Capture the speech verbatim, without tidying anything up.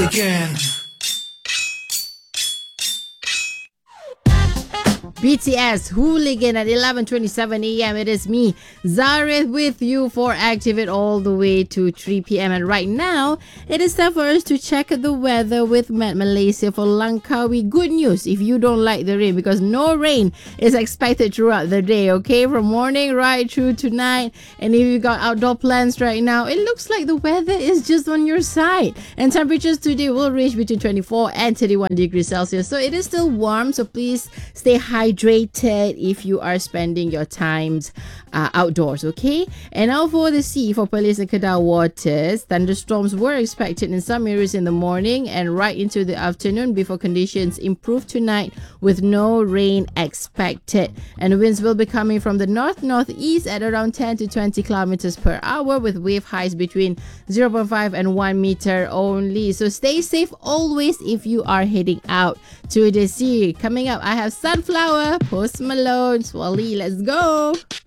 Hooligan. B T S Hooligan at eleven twenty-seven a.m. It is me, Zareth, with you for Activate all the way to three p.m. And right now, it is time for us to check the weather with Met Malaysia for Langkawi. Good news if you don't like the rain, because no rain is expected throughout the day, okay? From morning right through tonight. And if you got outdoor plans right now, it looks like the weather is just on your side. And temperatures today will range between twenty-four and thirty-one degrees Celsius. So it is still warm, so please stay hydrated if you are spending your times uh, outdoors, okay? And now for the sea, for Perlis and Kedah waters, thunderstorms were expected in some areas in the morning and right into the afternoon before conditions improve tonight with no rain expected. And winds will be coming from the north-northeast at around ten to twenty kilometers per hour with wave heights between zero point five and one meter only. So stay safe always if you are heading out to the sea. Coming up, I have Sunflower, Post Malone, Swally. Let's go.